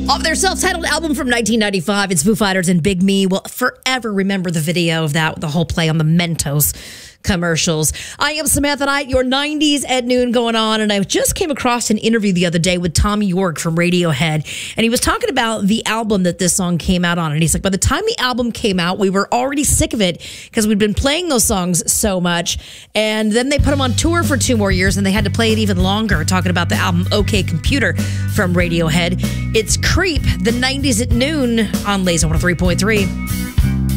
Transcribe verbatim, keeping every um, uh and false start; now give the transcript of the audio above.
Off their self-titled album from nineteen ninety-five, it's Foo Fighters and Big Me. Will forever remember the video of that, the whole play on the Mentos commercials. I am Samantha Knight, your nineties at noon going on, and I just came across an interview the other day with Tom York from Radiohead, and he was talking about the album that this song came out on, and he's like, by the time the album came out, we were already sick of it because we'd been playing those songs so much, and then they put them on tour for two more years, and they had to play it even longer, talking about the album OK Computer from Radiohead. It's Creep, the nineties at noon on Laser one oh three point three.